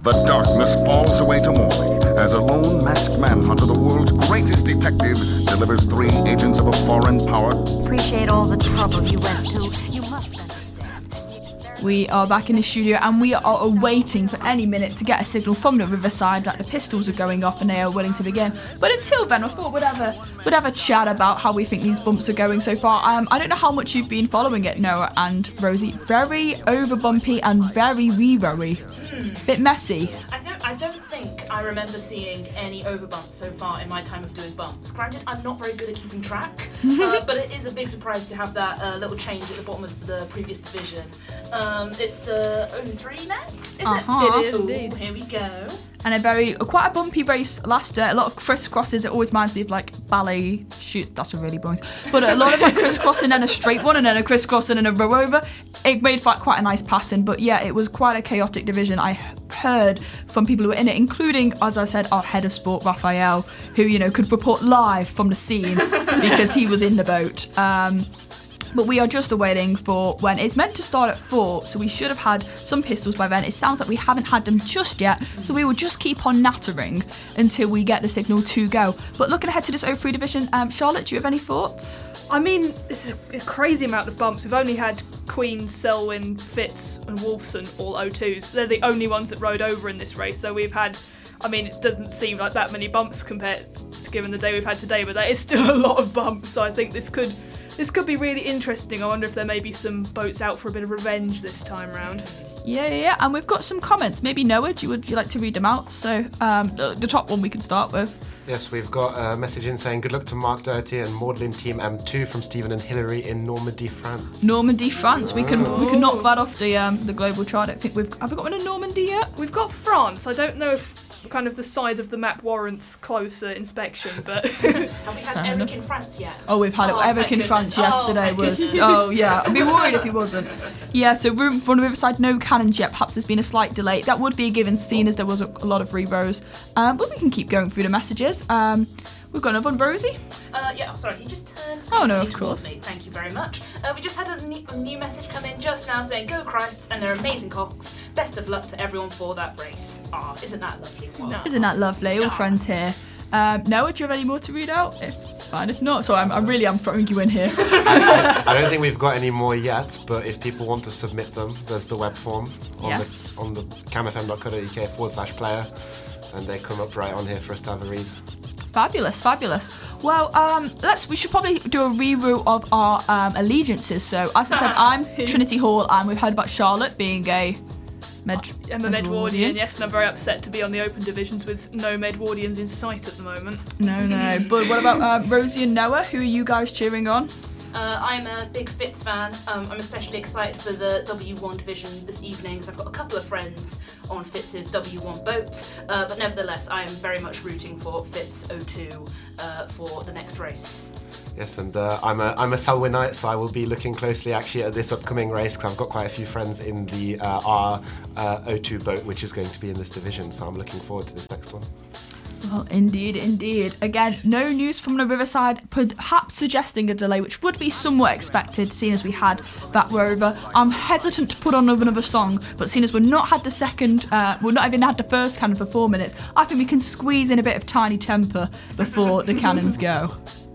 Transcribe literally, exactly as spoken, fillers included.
The darkness falls away to morning as a lone masked manhunter, the world's greatest detective, delivers three agents of a foreign power. Appreciate all the trouble you went to. You must understand. The experiment- We are back in the studio and we are awaiting for any minute to get a signal from the Riverside that the pistols are going off and they are willing to begin. But until then, I thought we'd have a, we'd have a chat about how we think these bumps are going so far. Um, I don't know how much you've been following it, Noah and Rosie. Very over bumpy and very re-rowy. Mm. Bit messy. I don't, I don't think I remember seeing any overbumps so far in my time of doing bumps. Granted, I'm not very good at keeping track, uh, but it is a big surprise to have that uh, little change at the bottom of the previous division. Um, it's the oh three next, is Uh-huh. it? It is indeed. Ooh, here we go. And a very, quite a bumpy race last year. A lot of crisscrosses. It always reminds me of like ballet shoot. That's a really boring. But a lot of like crisscrossing and a straight one and then a crisscrossing and a row over. It made quite quite a nice pattern. But yeah, it was quite a chaotic division. I heard from people who were in it, including, as I said, our head of sport, Raphael, who, you know, could report live from the scene because he was in the boat. Um, But we are just awaiting for when it's meant to start at four, so we should have had some pistols by then. It sounds like we haven't had them just yet, so we will just keep on nattering until we get the signal to go. But looking ahead to this oh three division, um, Charlotte, do you have any thoughts? I mean, this is a crazy amount of bumps. We've only had Queen, Selwyn, Fitz and Wolfson all oh twos. They're the only ones that rode over in this race, so we've had, I mean, it doesn't seem like that many bumps compared to given the day we've had today, but that is still a lot of bumps, so I think this could this could be really interesting. I wonder if there may be some boats out for a bit of revenge this time round. Yeah, yeah, yeah. And we've got some comments. Maybe Noah, do you, would you like to read them out? So um, the, the top one we can start with. Yes, we've got a message in saying good luck to Mark Doherty and Maudlin Team M two from Stephen and Hilary in Normandy, France. Normandy, France. We can we can knock that off the um, the global chart. I don't think we've have we got one in Normandy yet? We've got France. I don't know if kind of the size of the map warrants closer inspection, but Have we had Fair Eric enough. in France yet? Oh, we've had Oh, it. Eric thank in goodness. France Oh, yesterday thank was. goodness. Oh yeah, I'd be worried if he wasn't. Yeah, so room from the Riverside, no cannons yet. Perhaps there's been a slight delay. That would be a given, seeing as there was a, a lot of re-rows. Um, but we can keep going through the messages. Um, we've got another one, Rosie. Uh, yeah, I'm sorry, he just turned Oh, no, speecefully of towards course. me. Thank you very much. Uh, we just had a, ne- a new message come in just now saying, go Christs and their amazing cocks. Best of luck to everyone for that race. Ah, isn't that lovely? No. Isn't that lovely? All friends here. Um, Noah, do you have any more to read out? If it's fine, if not, so I'm, I'm really I'm throwing you in here. I, I don't think we've got any more yet, but if people want to submit them, there's the web form on Yes. the on the camfm.co.uk forward slash player, and they come up right on here for us to have a read. Fabulous, fabulous. Well, um, let's. We should probably do a re-route of our um, allegiances. So, as I said, I'm Trinity Hall, and we've heard about Charlotte being a med. I'm a Medwardian, yes, and I'm very upset to be on the open divisions with no Medwardians in sight at the moment. No, no. But what about um, Rosie and Noah? Who are you guys cheering on? Uh, I'm a big Fitz fan. Um, I'm especially excited for the W one division this evening because I've got a couple of friends on Fitz's W one boat. Uh, but nevertheless, I am very much rooting for Fitz oh two uh, for the next race. Yes, and uh, I'm a I'm a Selwynite, so I will be looking closely actually at this upcoming race because I've got quite a few friends in the uh, R uh, O two boat, which is going to be in this division. So I'm looking forward to this next one. Well, indeed, indeed. Again, no news from the Riverside, perhaps suggesting a delay, which would be somewhat expected, seeing as we had that rover. I'm hesitant to put on another song, but seeing as we've not had the second, uh, we've not even had the first cannon for four minutes, I think we can squeeze in a bit of Tiny Temper before the cannons go.